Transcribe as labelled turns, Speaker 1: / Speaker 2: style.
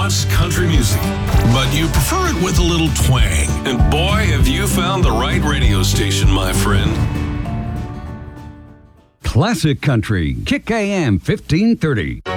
Speaker 1: loves country music, but you prefer it with a little twang. And boy, have you found the right radio station, my friend.
Speaker 2: Classic Country, Kick AM 1530.